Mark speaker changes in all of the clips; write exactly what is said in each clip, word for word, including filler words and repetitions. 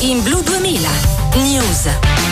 Speaker 1: in Blu duemila News.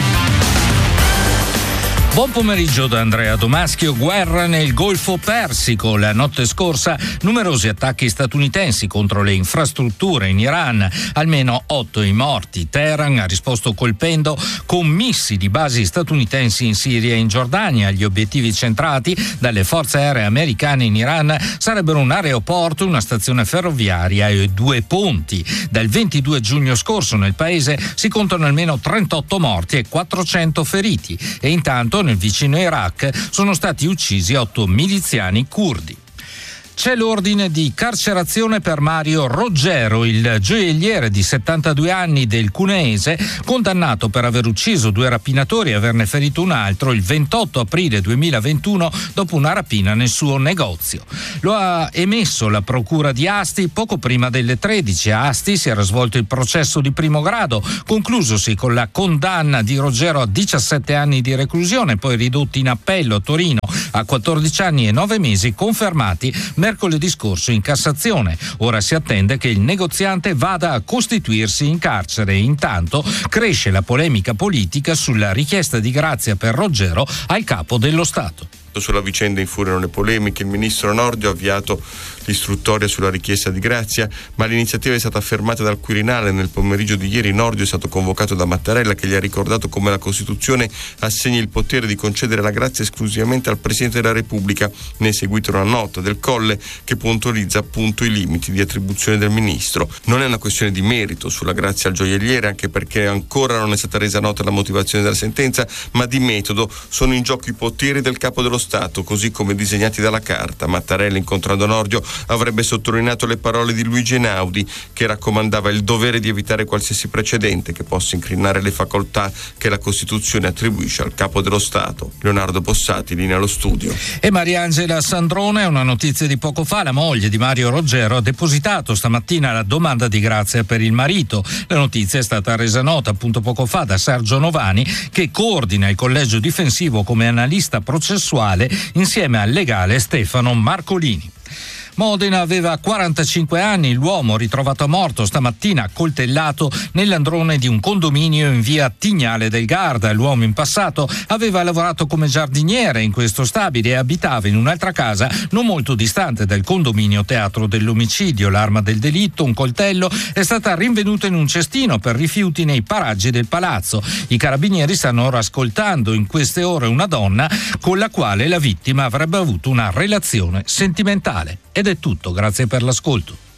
Speaker 2: Buon pomeriggio da Andrea Domaschio. Guerra nel Golfo Persico. La notte scorsa numerosi attacchi statunitensi contro le infrastrutture in Iran, almeno otto i morti. Teheran ha risposto colpendo con missili basi statunitensi in Siria e in Giordania. Gli obiettivi centrati dalle forze aeree americane in Iran sarebbero un aeroporto, una stazione ferroviaria e due ponti. Dal ventidue giugno scorso nel paese si contano almeno trentotto morti e quattrocento feriti, e intanto nel vicino Iraq sono stati uccisi otto miliziani curdi. C'è l'ordine di carcerazione per Mario Roggero, il gioielliere di settantadue anni del Cuneese, condannato per aver ucciso due rapinatori e averne ferito un altro il ventotto aprile duemilaventuno dopo una rapina nel suo negozio. Lo ha emesso la procura di Asti poco prima delle tredici. A Asti si era svolto il processo di primo grado, conclusosi con la condanna di Roggero a diciassette anni di reclusione, poi ridotti in appello a Torino a quattordici anni e nove mesi, confermati mercoledì scorso in Cassazione. Ora si attende che il negoziante vada a costituirsi in carcere. Intanto cresce la polemica politica sulla richiesta di grazia per Roggero al capo dello Stato.
Speaker 3: Sulla vicenda infuriano le polemiche. Il ministro Nordio ha avviato l'istruttoria sulla richiesta di grazia, ma l'iniziativa è stata fermata dal Quirinale. Nel pomeriggio di ieri Nordio è stato convocato da Mattarella, che gli ha ricordato come la Costituzione assegni il potere di concedere la grazia esclusivamente al Presidente della Repubblica. Ne è seguita una nota del Colle che puntualizza appunto i limiti di attribuzione del ministro. Non è una questione di merito sulla grazia al gioielliere, anche perché ancora non è stata resa nota la motivazione della sentenza, ma di metodo. Sono in gioco i poteri del capo dello Stato, così come disegnati dalla Carta. Mattarella, incontrando Nordio, avrebbe sottolineato le parole di Luigi Einaudi, che raccomandava il dovere di evitare qualsiasi precedente che possa incrinare le facoltà che la Costituzione attribuisce al capo dello Stato. Leonardo Bossati, linea allo studio.
Speaker 2: E Mariangela Sandrone, una notizia di poco fa: la moglie di Mario Roggero ha depositato stamattina la domanda di grazia per il marito. La notizia è stata resa nota appunto poco fa da Sergio Novani, che coordina il collegio difensivo come analista processuale insieme al legale Stefano Marcolini. Modena aveva quarantacinque anni, l'uomo ritrovato morto stamattina accoltellato nell'androne di un condominio in via Tignale del Garda. L'uomo in passato aveva lavorato come giardiniere in questo stabile e abitava in un'altra casa non molto distante dal condominio teatro dell'omicidio. L'arma del delitto, un coltello, è stata rinvenuta in un cestino per rifiuti nei paraggi del palazzo. I carabinieri stanno ora ascoltando in queste ore una donna con la quale la vittima avrebbe avuto una relazione sentimentale. Ed è tutto, grazie per l'ascolto.